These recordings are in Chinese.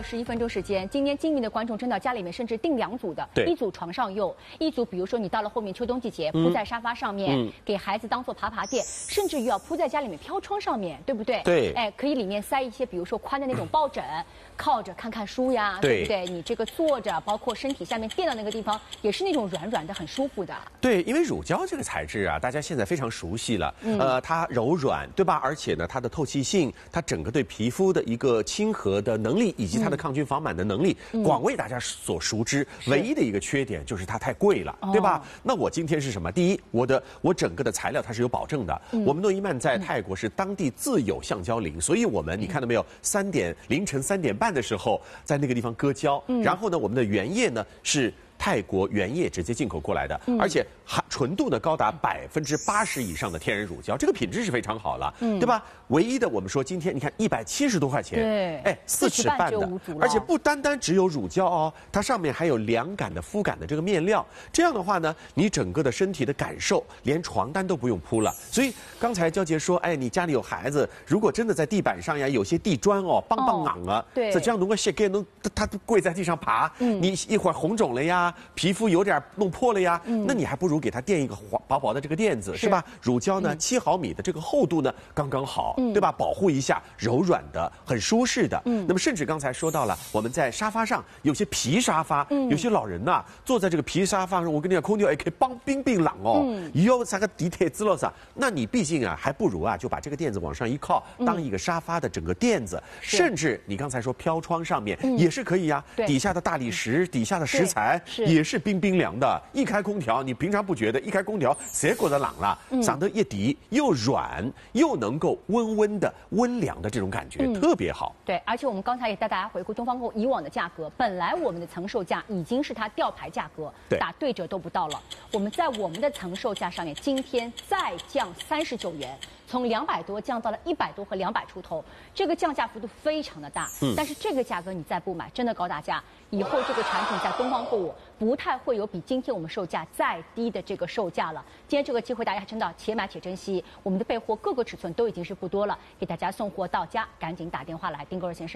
有11分钟时间，今天精明的观众真的家里面甚至订2组的，一组床上用，一组比如说你到了后面秋冬季节铺在沙发上面，给孩子当做爬垫，甚至于要铺在家里面飘窗上面，对不对？ 对， 哎，可以里面塞一些比如说宽的那种抱枕，靠着看看书呀，对不对？你这个坐着，包括身体下面垫到那个地方，也是那种软软的，很舒服的。 对，因为乳胶这个材质啊，大家现在非常熟悉了，它柔软，对吧？而且呢，它的透气性，它整个对皮肤的一个亲和的能力，以及它的抗菌防螨的能力，广为大家所熟知。唯一的一个缺点就是它太贵了，对吧？那我今天是什么？第一，我整个的材料它是有保证的。我们诺伊曼在泰国是当地自有橡胶林，所以我们你看到没有？凌晨3点半的时候，在那个地方割胶，然后呢，我们的原液呢是泰国原液直接进口过来的，而且纯度呢高达80%以上的天然乳胶，这个品质是非常好了，对吧？唯一的我们说今天你看170多块钱， 对， 哎，4尺半的，而且不单单只有乳胶哦，它上面还有凉感的肤感的这个面料，这样的话呢，你整个的身体的感受，连床单都不用铺了。所以刚才娇杰说，哎，你家里有孩子，如果真的在地板上呀，有些地砖哦，梆梆昂啊， 对， 这样能够卸给能他跪在地上爬，你一会儿红肿了呀，皮肤有点弄破了呀，那你还不如给它垫一个薄薄的这个垫子，是吧？乳胶呢，7毫米的这个厚度呢，刚刚好，对吧？保护一下，柔软的，很舒适的。那么甚至刚才说到了，我们在沙发上有些皮沙发，有些老人呐，坐在这个皮沙发上，我跟你讲，空调也可以帮冰冰冷哦，有啥个地铁子了啥？那你毕竟啊，还不如啊，就把这个垫子往上一靠，当一个沙发的整个垫子，甚至你刚才说飘窗上面也是可以呀，底下的大理石，底下的石材也是冰冰凉的。一开空调，你平常不觉得，一开空调谁觉得冷了？长得一底又软，又能够温凉的这种感觉，特别好。 对，而且我们刚才也带大家回顾东方购以往的价格，本来我们的层售价已经是它吊牌价格，打对折都不到了。我们在我们的层售价上面，今天再降39元。从200多降到了100多和200出头，这个降价幅度非常的大。但是这个价格你再不买，真的高大家。以后这个产品在东方购物不太会有比今天我们售价再低的这个售价了。今天这个机会大家真的且买且珍惜，我们的备货各个尺寸都已经是不多了，给大家送货到家，赶紧打电话来，订购热线是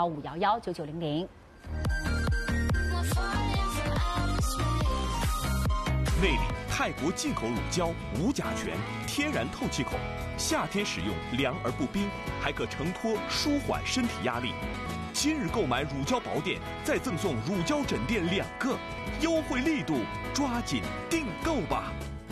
0215119900。 魅力泰国进口乳胶，无甲醛，天然透气孔，夏天使用凉而不冰，还可承托舒缓身体压力。今日购买乳胶宝典，再赠送乳胶枕垫2个，优惠力度，抓紧订购吧！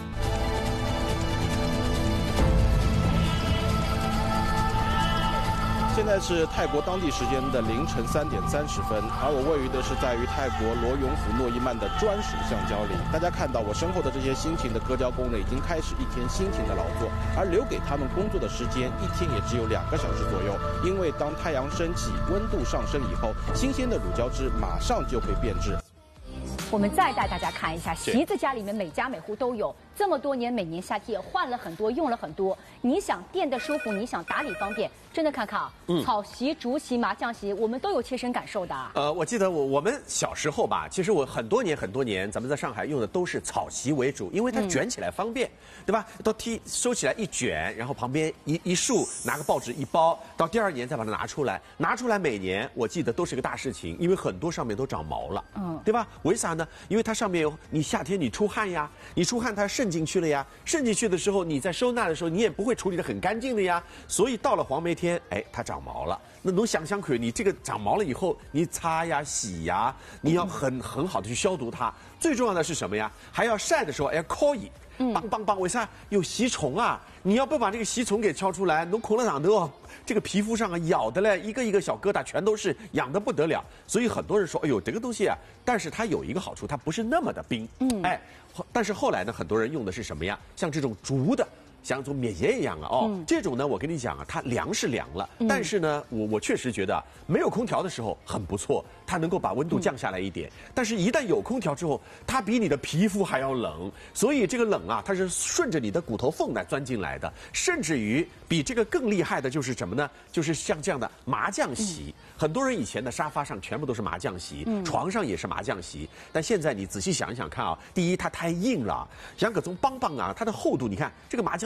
现在是泰国当地时间的凌晨3点30分，而我位于的是在于泰国罗永府诺伊曼的专属橡胶林。大家看到我身后的这些辛勤的割胶工人已经开始一天辛勤的劳作，而留给他们工作的时间一天也只有2个小时左右。因为当太阳升起，温度上升以后，新鲜的乳胶汁马上就会变质。 我们再带大家看一下，席子家里面每家每户都有，这么多年，每年夏天也换了很多，用了很多。你想垫得舒服，你想打理方便，真的看看啊，草席、竹席、麻将席，我们都有切身感受的。 我记得我们小时候吧，其实我很多年，咱们在上海用的都是草席为主，因为它卷起来方便，对吧？都收起来一卷，然后旁边一竖，拿个报纸一包，到第2年再把它拿出来。拿出来每年我记得都是个大事情，因为很多上面都长毛了，对吧？为啥呢？因为它上面有你夏天你出汗呀，你出汗它渗进去了呀，渗进去的时候你在收纳的时候你也不会处理得很干净的呀，所以到了黄梅天，哎，它长毛了。那能想象可以，你这个长毛了以后，你擦呀、洗呀，你要很好的去消毒它。最重要的是什么呀？还要晒的时候，哎，敲一，梆，为啥？有吸虫啊！你要不把这个吸虫给敲出来，能孔了长的哦，这个皮肤上啊咬的嘞，一个小疙瘩全都是，痒得不得了。所以很多人说，哎呦，这个东西啊，但是它有一个好处，它不是那么的冰，哎，但是后来呢，很多人用的是什么呀？像这种竹的。像做棉鞋一样啊，这种呢，我跟你讲啊，它凉是凉了，但是呢，我确实觉得没有空调的时候很不错，它能够把温度降下来一点。但是，一旦有空调之后，它比你的皮肤还要冷，所以这个冷啊，它是顺着你的骨头缝来钻进来的。甚至于比这个更厉害的就是什么呢？就是像这样的麻将席，很多人以前的沙发上全部都是麻将席，床上也是麻将席，但现在你仔细想一想看啊，第一它太硬了，像各种梆梆啊，它的厚度，你看这个麻将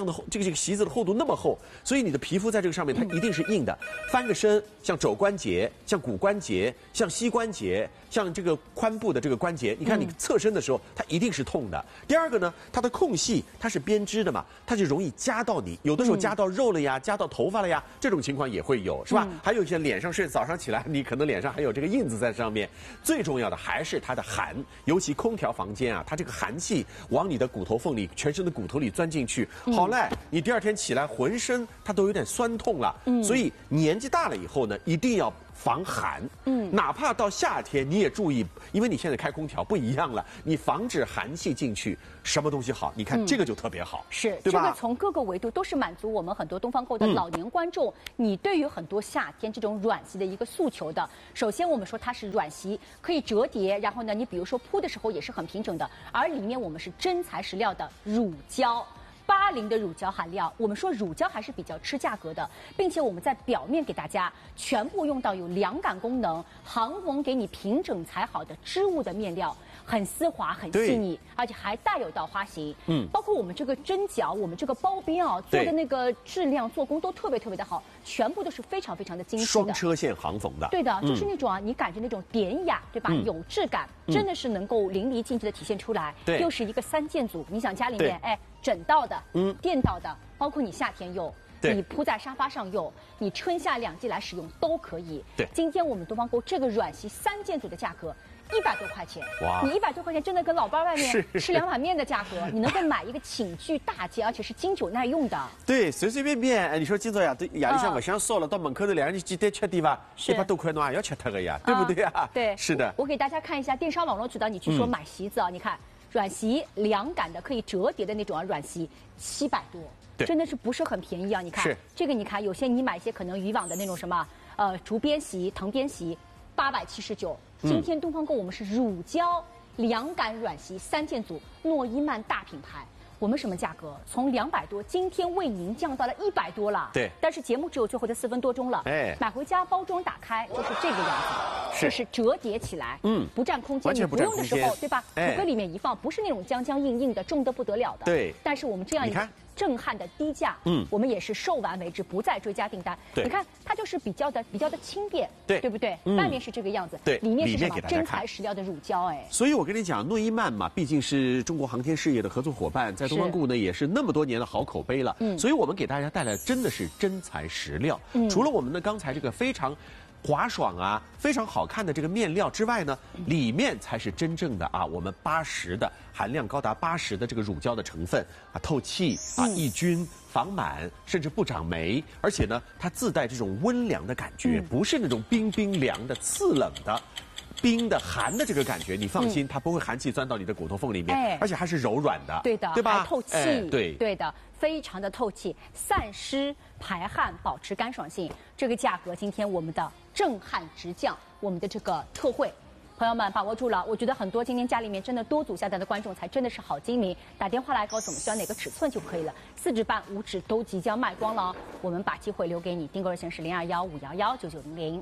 的这个席子的厚度那么厚，所以你的皮肤在这个上面它一定是硬的。翻个身，像肘关节、像骨关节、像膝关节、像这个髋部的这个关节，你看你侧身的时候，它一定是痛的。第二个呢，它的空隙它是编织的嘛，它就容易夹到你，有的时候夹到肉了呀，夹到头发了呀，这种情况也会有，是吧？还有一些脸上是早上起来，你可能脸上还有这个印子在上面。最重要的还是它的寒，尤其空调房间啊，它这个寒气往你的骨头缝里、全身的骨头里钻进去，好赖你第二天起来浑身它都有点酸痛了。所以年纪大了以后呢，一定要防寒。哪怕到夏天你也注意，因为你现在开空调不一样了，你防止寒气进去，什么东西好？你看这个就特别好， 是对吧？ 这个从各个维度都是满足我们很多东方购的老年观众，你对于很多夏天这种软席的一个诉求的。首先我们说它是软席，可以折叠，然后呢，你比如说铺的时候也是很平整的，而里面我们是真材实料的乳胶。80的乳胶含量，我们说乳胶还是比较吃价格的，并且我们在表面给大家全部用到有凉感功能、航纹给你平整裁好的织物的面料，很丝滑、很细腻，而且还带有到花型。包括我们这个针脚、我们这个包边啊，做的那个质量、做工都特别特别的好，全部都是非常非常的精细的。 双车线航缝的。 对的，就是那种啊，你感觉那种典雅，对吧？有质感，真的是能够淋漓尽致的体现出来。 对， 又是一个3件组，你想家里面枕到的，垫到的，包括你夏天用，你铺在沙发上用，你春夏2季来使用都可以。 对， 今天我们东方购这个软席3件组的价格100多块钱， 哇！ 你100多块钱真的跟老班外面吃2碗面的价格，你能够买一个寝具大件，而且是经久耐用的。 对，随随便便，你说今朝夜里向不想烧了，到门口头2个人简单吃点吧，100多块侬也要吃它个呀，对不对啊？ 对， 是的。 我给大家看一下电商网络渠道，你去说买席子啊，你看。软席凉感的可以折叠的那种啊，软席700多，真的是不是很便宜啊？你看这个，你看有些你买一些可能渔网的那种什么竹编席、藤编席，879。今天东方购我们是乳胶凉感软席3件组，诺伊曼大品牌。我们什么价格？从200多，今天为您降到了100多了。 对， 但是节目只有最后的4分多钟了。买回家包装打开就是这个样子，就是折叠起来，不占空间，你不用的时候，对吧？橱柜里面一放，不是那种僵僵硬硬的，重得不得了的。 对。 但是我们这样一个震撼的低价，我们也是售完为止，不再追加订单。你看它就是比较的轻便，对不对？外面是这个样子，里面是什么？真材实料的乳胶， 所以我跟你讲，诺伊曼嘛，毕竟是中国航天事业的合作伙伴，在东方购呢也是那么多年的好口碑了。所以我们给大家带来真的是真材实料。除了我们的刚才这个非常滑爽啊，非常好看的这个面料之外呢，里面才是真正的啊，我们80的含量高达80的这个乳胶的成分啊，透气啊，抑菌。防螨，甚至不长霉，而且呢，它自带这种温凉的感觉，不是那种冰冰凉的、刺冷的。冰的、寒的这个感觉，你放心，它不会寒气钻到你的骨头缝里面，而且还是柔软的， 对的， 对吧？ 还透气，对的，非常的透气，散湿排汗，保持干爽性。这个价格，今天我们的震撼直降，我们的这个特惠。朋友们把握住了，我觉得很多今天家里面真的多组下单的观众才真的是好精明，打电话来告诉我们需要哪个尺寸就可以了，4指半、5指都即将卖光了，我们把机会留给你，订购热线是0215119900。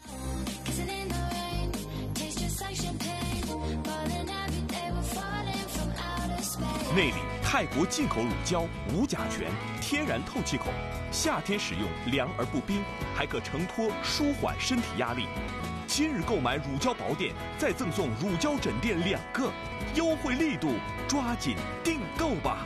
内里泰国进口乳胶，无甲醛，天然透气口，夏天使用凉而不冰，还可承托舒缓身体压力。今日购买乳胶宝典，再赠送乳胶枕垫2个，优惠力度，抓紧订购吧！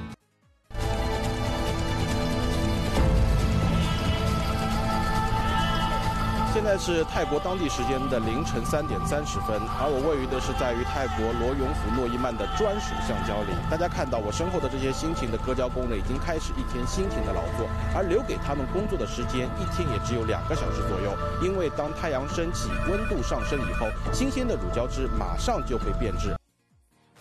现在是泰国当地时间的凌晨3点30分，而我位于的是在于泰国罗永府诺伊曼的专属橡胶里。大家看到我身后的这些辛勤的割胶工呢，已经开始一天辛勤的劳作，而留给他们工作的时间一天也只有2个小时左右。因为当太阳升起，温度上升以后，新鲜的乳胶织马上就会变质，